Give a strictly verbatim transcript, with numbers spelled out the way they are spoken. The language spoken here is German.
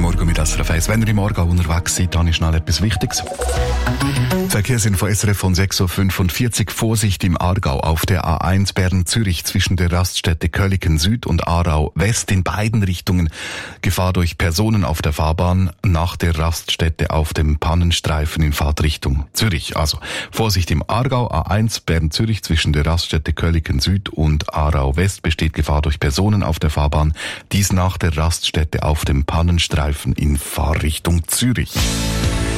Morgen mit S R F eins. Wenn ihr im Aargau unterwegs seid, dann ist schnell etwas Wichtiges. Verkehrsinfo S R F von sechs Uhr fünfundvierzig. Vorsicht im Aargau auf der A eins Bern-Zürich zwischen der Raststätte Kölleken Süd und Aarau West in beiden Richtungen. Gefahr durch Personen auf der Fahrbahn nach der Raststätte auf dem Pannenstreifen in Fahrtrichtung Zürich. Also Vorsicht im Aargau, A eins Bern-Zürich zwischen der Raststätte Kölleken Süd und Aarau West besteht Gefahr durch Personen auf der Fahrbahn. Dies nach der Raststätte auf dem Pannenstreifen in Fahrrichtung Zürich.